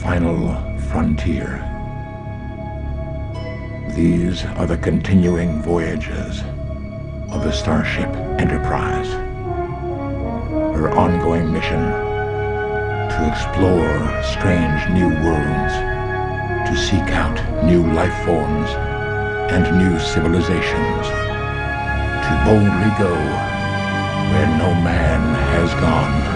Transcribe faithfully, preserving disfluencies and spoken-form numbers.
final frontier. These are the continuing voyages of the Starship Enterprise. Her ongoing mission to explore strange new worlds, to seek out new life forms and new civilizations, to boldly go where no man has gone.